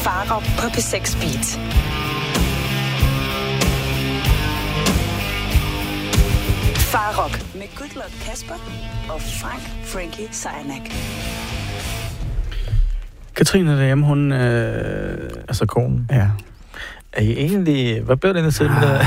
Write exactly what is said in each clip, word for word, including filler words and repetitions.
Farok på P seks Beat. Farok med Goodluck Kasper og Frank Frankie Sejnak. Katrine derhjemme, hun... Øh... Altså konen. Ja. Er I egentlig... Hvad blev det inde til med det?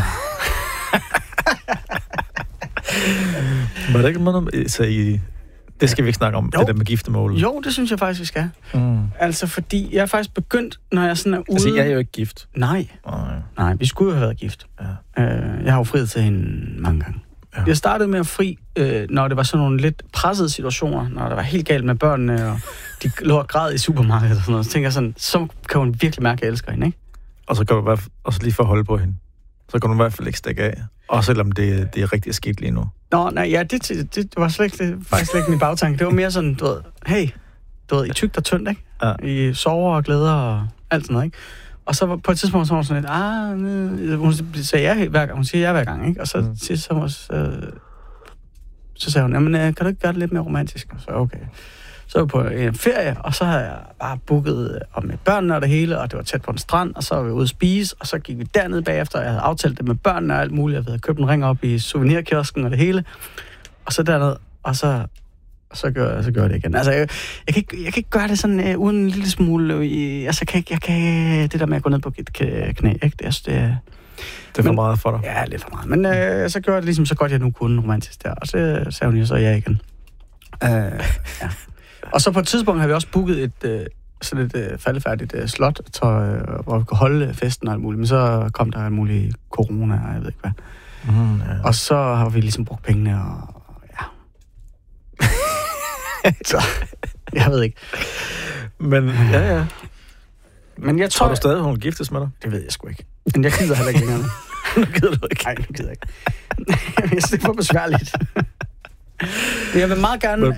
Var det ikke noget... Så I... Det skal vi ikke snakke om, jo. Det der med giftermål. Jo, det synes jeg faktisk, vi skal. Mm. Altså, fordi jeg er faktisk begyndt, når jeg sådan er ude... Altså, jeg er jo ikke gift. Nej. Nej, Nej, vi skulle jo have været gift. Ja. Øh, jeg har jo friet til hende mange gange. Ja. Jeg startede med at fri, øh, når det var sådan nogle lidt pressede situationer, når det var helt galt med børnene, og de lå og græd i supermarkedet og sådan noget. Så tænker jeg sådan, så kan hun virkelig mærke, at jeg elsker hende, ikke? Og så kan du bare, også lige for at holde på hende. Så kan du i hvert fald ikke stikke af. Også selvom det, det er rigtig skidt lige nu. Nå, nej, ja, det, det, det var slet ikke, det, faktisk slet ikke min bagtanke. Det var mere sådan, du ved, hey, du ved, I tykt og tyndt, ikke? Ja. I sover og glæder og alt sådan noget, ikke? Og så på et tidspunkt så var hun sådan lidt, ah, ne. Hun sagde ja hver gang, hun siger ja hver gang, ikke? Og så, mm. så, så, så, så sagde hun, jamen, kan du ikke gøre det lidt mere romantisk? Og så okay. Så var vi på en ferie, og så havde jeg bare booket om med børnene og det hele, og det var tæt på en strand, og så var vi ude at spise, og så gik vi derned bagefter, og jeg havde aftalt det med børnene og alt muligt, jeg havde købt en ring op i souvenirkiosken og det hele, og så derned, og så, og så, gør, så gør jeg det igen. Altså, jeg, jeg, kan, ikke, jeg kan ikke gøre det sådan uh, uden en lille smule, uh, altså, jeg kan ikke, jeg kan, det der med at gå ned på et knæ, ikke? Det er, det, det er for men, meget for dig. Ja, lidt for meget, men uh, så gjorde jeg det ligesom så godt, jeg nu kunne romantisk der, og så sagde hun jo så ja igen. Uh, ja. Og så på et tidspunkt har vi også booket et øh, sådan et øh, faldefærdigt øh, slot, tør, øh, hvor vi kunne holde festen og alt muligt. Men så kom der alt muligt corona, og jeg ved ikke hvad. Mm, ja. Og så har vi ligesom brugt pengene, og ja. Så, jeg ved ikke. Men, ja, ja. Men jeg tror... Tror du stadig, hun giftes med dig? Det ved jeg sgu ikke. Men jeg gider heller ikke længere. Nu gider du ikke. Nej, nu gider jeg ikke. Jeg synes, det er for besværligt. Men jeg vil meget gerne...